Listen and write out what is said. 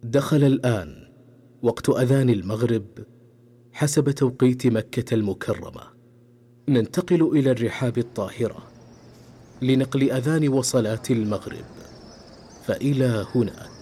دخل الآن وقت أذان المغرب حسب توقيت مكة المكرمة. ننتقل إلى الرحاب الطاهرة لنقل أذان وصلاة المغرب، فإلى هناك.